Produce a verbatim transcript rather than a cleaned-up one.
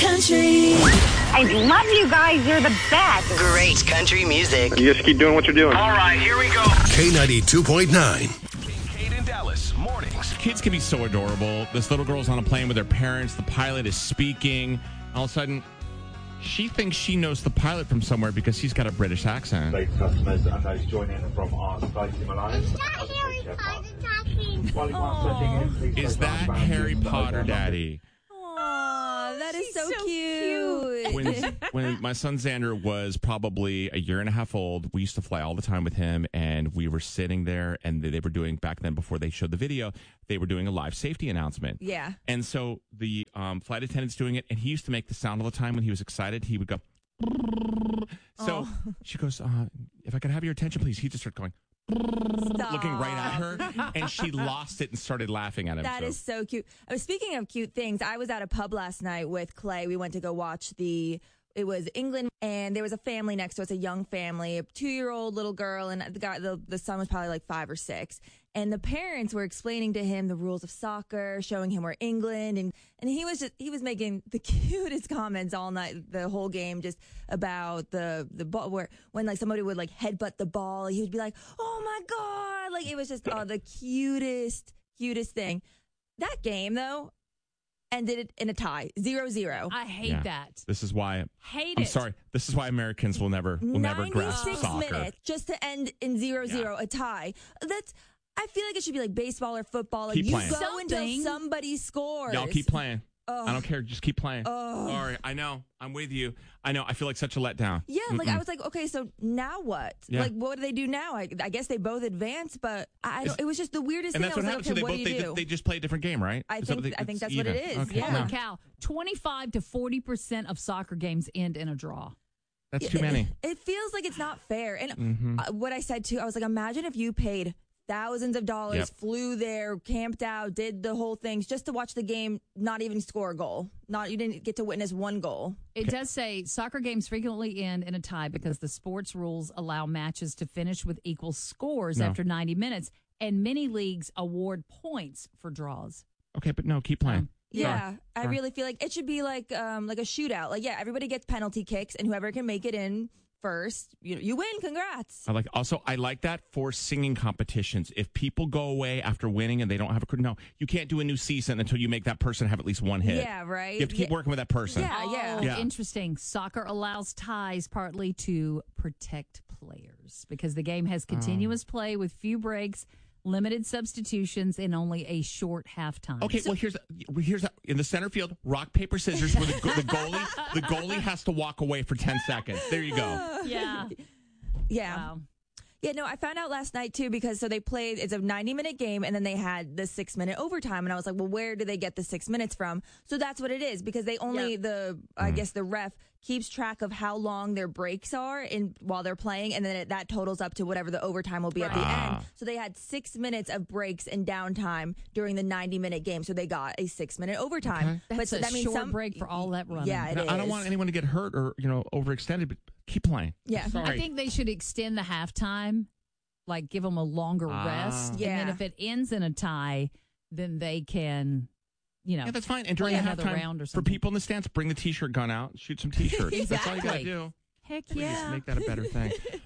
Country. I love you guys. You're the best. Great country music. You just keep doing what you're doing. All right, here we go. K ninety-two point nine. Kate in Dallas, mornings. Kids can be so adorable. This little girl's on a plane with her parents. The pilot is speaking. All of a sudden, she thinks she knows the pilot from somewhere because he's got a British accent. Today's customers and those joining from our Space Himalayas. Is that Harry Potter talking? Is that Harry Potter, Daddy? Aw, that is so, so cute. When, when my son Xander was probably a year and a half old, we used to fly all the time with him, and we were sitting there, and they were doing, back then before they showed the video, they were doing a live safety announcement. Yeah. And so the um, flight attendant's doing it, and he used to make the sound all the time when he was excited. He would go, so Oh. she goes, uh, if I could have your attention, please. He just started going, Stop. looking right at her, and she lost it and started laughing at him. That so. is so cute. I was speaking of cute things. I was at a pub last night with Clay. We went to go watch the. It was England, and there was a family next to us, a young family, a two-year-old little girl, and the guy, the, the son was probably like five or six. And the parents were explaining to him the rules of soccer, showing him where England, and, and he was just he was making the cutest comments all night, the whole game, just about the the ball, where when like somebody would like headbutt the ball, he would be like, "Oh my god!" Like it was just oh, the cutest, cutest thing. That game though ended it in a tie, zero zero. I hate Yeah. that. This is why Hate I'm it. sorry. This is why Americans will never will never grasp ninety-six soccer. minutes just to end in zero zero, a tie. That's. I feel like it should be like baseball or football. Like Keep you playing. go Something. until somebody scores. Y'all keep playing. Ugh. I don't care. Just keep playing. Ugh. Sorry. I know. I'm with you. I know. I feel like such a letdown. Yeah, like Mm-mm. I was like, okay, so now what? Yeah. Like, what do they do now? I, I guess they both advance, but I, I don't, it was just the weirdest And thing. that's I what was happens. like, so okay, they what both do you they, do? they just play a different game, right? I Is that think- what they- I think it's that's what it even? is, Okay. yeah. Holy No, cow. twenty-five to forty percent of soccer games end in a draw. that's too many. It, it feels like it's not fair. And Mhm. uh, what I said too, I was like, imagine if you paid thousands of dollars, Yep. flew there, camped out, did the whole thing just to watch the game, not even score a goal. Not you didn't get to witness one goal. It does say soccer games frequently end in a tie because the sports rules allow matches to finish with equal scores No. after ninety minutes, and many leagues award points for draws. Okay, but no, keep playing. Um, Yeah, I Sorry. really feel like it should be like um like a shootout. Like yeah, everybody gets penalty kicks, and whoever can make it in first, you you win. Congrats. I like also I like that for singing competitions. If people go away after winning and they don't have a no, you can't do a new season until you make that person have at least one hit. Yeah, right. You have to keep Yeah. working with that person. Yeah, yeah. Oh, Yeah. interesting. Soccer allows ties partly to protect players because the game has continuous play with few breaks, limited substitutions, and only a short halftime. Okay, well here's here's in the center field, rock paper scissors where the, go- the goalie the goalie has to walk away for ten seconds. There you go. Yeah. Yeah. Wow. Yeah, no, I found out last night too because so they played it's a ninety minute game and then they had the six minute overtime and I was like, well, where do they get the six minutes from? So that's what it is because they only Yep. the I guess the ref keeps track of how long their breaks are in while they're playing and then it, that totals up to whatever the overtime will be at the Ah. end. So they had six minutes of breaks and downtime during the ninety minute game. So they got a six minute overtime. Okay. That's but so a that means short some break for all that running. Yeah, it Now, is. I don't want anyone to get hurt or you know overextended, but keep playing. Yeah. Sorry. I think they should extend the halftime, like give them a longer Ah. rest. Yeah. And then if it ends in a tie, then they can, you know. Yeah, that's fine. And during play the another halftime, round or for something. people in the stands, bring the T-shirt gun out, shoot some T-shirts. That's all you got to Exactly. do. Heck Please yeah. make that a better thing.